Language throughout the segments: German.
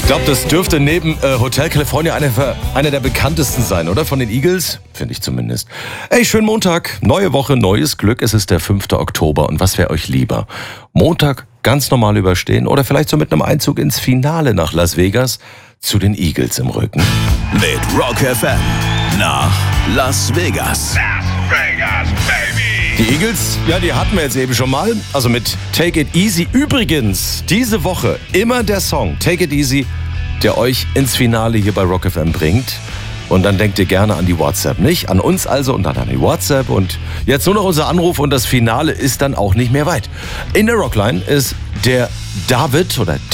glaube, das dürfte neben Hotel California einer der bekanntesten sein, oder? Von den Eagles? Finde ich zumindest. Ey, schönen Montag. Neue Woche, neues Glück. Es ist der 5. Oktober. Und was wäre euch lieber? Montag ganz normal überstehen oder vielleicht so mit einem Einzug ins Finale nach Las Vegas zu den Eagles im Rücken? Mit Rock FM nach Las Vegas. Las Vegas, baby! Die Eagles, ja, die hatten wir jetzt eben schon mal. Also mit Take It Easy. Übrigens, diese Woche immer der Song Take It Easy, der euch ins Finale hier bei Rock FM bringt. Und dann denkt ihr gerne an die WhatsApp, nicht? An uns also und dann an die WhatsApp. Und jetzt nur noch unser Anruf und das Finale ist dann auch nicht mehr weit. In der Rockline ist der David,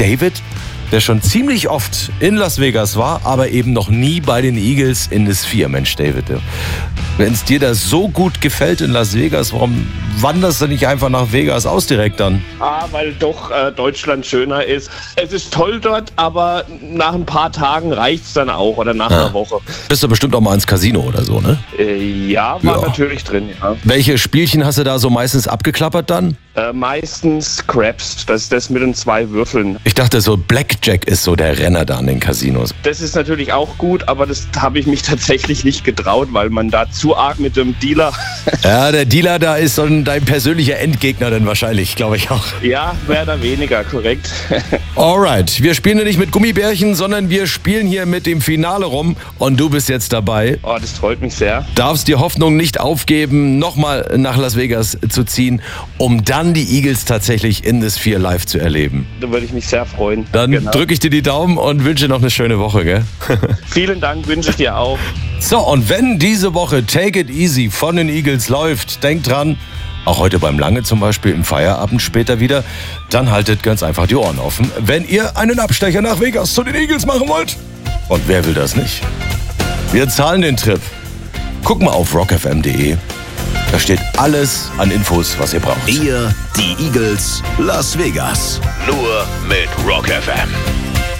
der schon ziemlich oft in Las Vegas war, aber eben noch nie bei den Eagles in das 4. Mensch, David, wenn es dir da so gut gefällt in Las Vegas, warum wanderst du nicht einfach nach Vegas aus direkt dann? Weil doch Deutschland schöner ist. Es ist toll dort, aber nach ein paar Tagen reicht's dann auch oder nach einer Woche. Bist du bestimmt auch mal ins Casino oder so, ne? Ja, war natürlich drin, ja. Welche Spielchen hast du da so meistens abgeklappert dann? Meistens Craps, das ist das mit den 2 Würfeln. Ich dachte so, Blackjack ist so der Renner da an den Casinos. Das ist natürlich auch gut, aber das habe ich mich tatsächlich nicht getraut, weil man da zu arg mit dem Dealer... Ja, der Dealer da ist so dein persönlicher Endgegner dann wahrscheinlich, glaube ich auch. Ja, mehr oder weniger, korrekt. Alright, wir spielen ja nicht mit Gummibärchen, sondern wir spielen hier mit dem Finale rum und du bist jetzt dabei. Oh, das freut mich sehr. Darfst die Hoffnung nicht aufgeben, nochmal nach Las Vegas zu ziehen, um dann die Eagles tatsächlich in das 4 live zu erleben. Da würde ich mich sehr freuen. Dann drücke ich dir die Daumen und wünsche noch eine schöne Woche, gell? Vielen Dank, wünsche ich dir auch. So, und wenn diese Woche Take It Easy von den Eagles läuft, denkt dran, auch heute beim Lange zum Beispiel im Feierabend später wieder, dann haltet ganz einfach die Ohren offen, wenn ihr einen Abstecher nach Vegas zu den Eagles machen wollt. Und wer will das nicht? Wir zahlen den Trip. Guck mal auf rockfm.de. Da steht alles an Infos, was ihr braucht. Ihr, die Eagles, Las Vegas. Nur mit Rock FM.